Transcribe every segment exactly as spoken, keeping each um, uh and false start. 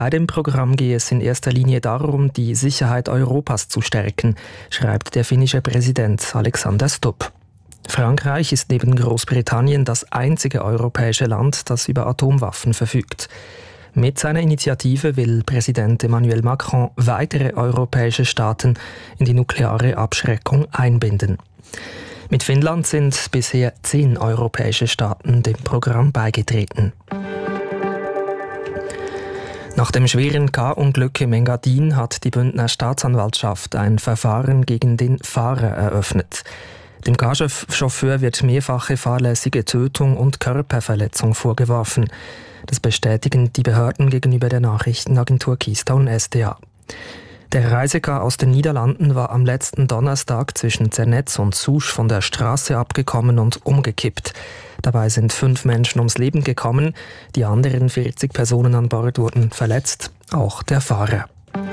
Bei dem Programm gehe es in erster Linie darum, die Sicherheit Europas zu stärken, schreibt der finnische Präsident Alexander Stubb. Frankreich ist neben Großbritannien das einzige europäische Land, das über Atomwaffen verfügt. Mit seiner Initiative will Präsident Emmanuel Macron weitere europäische Staaten in die nukleare Abschreckung einbinden. Mit Finnland sind bisher zehn europäische Staaten dem Programm beigetreten. Nach dem schweren K-Unglück im Engadin hat die Bündner Staatsanwaltschaft ein Verfahren gegen den Fahrer eröffnet. Dem K-Chauffeur wird mehrfache fahrlässige Tötung und Körperverletzung vorgeworfen. Das bestätigen die Behörden gegenüber der Nachrichtenagentur Keystone S D A. Der Reisecar aus den Niederlanden war am letzten Donnerstag zwischen Zernetz und Souche von der Straße abgekommen und umgekippt. Dabei sind fünf Menschen ums Leben gekommen, die anderen vierzig Personen an Bord wurden verletzt, auch der Fahrer.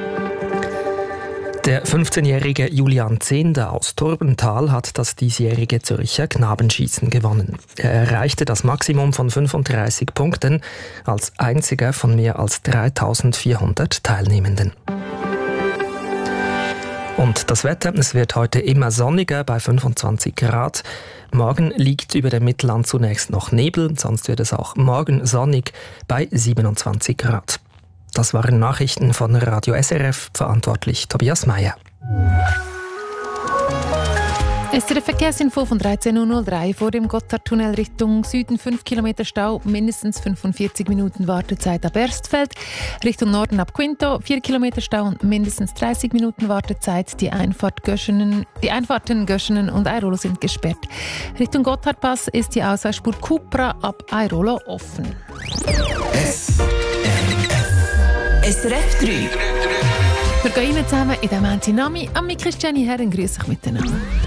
Der fünfzehnjährige Julian Zehnder aus Turbental hat das diesjährige Zürcher Knabenschießen gewonnen. Er erreichte das Maximum von fünfunddreißig Punkten als einziger von mehr als dreitausendvierhundert Teilnehmenden. Und das Wetter, es wird heute immer sonniger bei fünfundzwanzig Grad. Morgen liegt über dem Mittelland zunächst noch Nebel, sonst wird es auch morgen sonnig bei siebenundzwanzig Grad. Das waren Nachrichten von Radio S R F, verantwortlich Tobias Meyer. S R F-Verkehrsinfo von dreizehn Uhr null drei vor dem Gotthardtunnel Richtung Süden fünf Kilometer Stau, mindestens fünfundvierzig Minuten Wartezeit ab Erstfeld. Richtung Norden ab Quinto vier Kilometer Stau und mindestens dreißig Minuten Wartezeit. Die, Einfahrt Göschenen, die Einfahrten Göschenen und Airolo sind gesperrt. Richtung Gotthardpass ist die Ausfallspur Cupra ab Airolo offen. S R F S R F drei. Wir gehen zusammen in den Manzinami. Am Mikro ist Jenny Herren. Grüß euch miteinander.